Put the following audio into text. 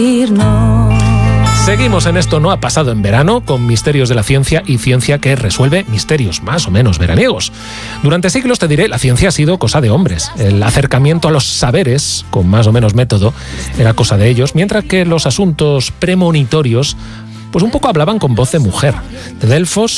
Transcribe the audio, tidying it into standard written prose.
Seguimos en Esto no ha pasado en verano, con misterios de la ciencia y ciencia que resuelve misterios más o menos veraniegos. Durante siglos, te diré, la ciencia ha sido cosa de hombres. El acercamiento a los saberes, con más o menos método, era cosa de ellos, mientras que los asuntos premonitorios, pues un poco hablaban con voz de mujer. De Delfos